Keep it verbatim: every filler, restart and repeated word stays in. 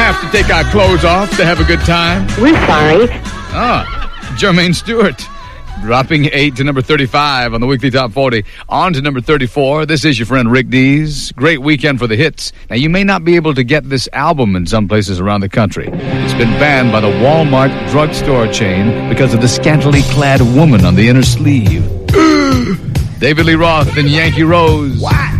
have to take our clothes off to have a good time? We're sorry. Ah, Jermaine Stewart. Dropping eight to number thirty-five on the weekly top forty. On to number thirty-four. This is your friend Rick Dees. Great weekend for the hits. Now, you may not be able to get this album in some places around the country. It's been banned by the Walmart drugstore chain because of the scantily clad woman on the inner sleeve. David Lee Roth and Yankee Rose. Why?